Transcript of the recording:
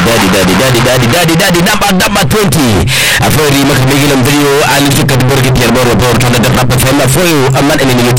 daddy number 20 afori makabigil ang video alin sa kategori tiyan mo report on the rap FM for you aman and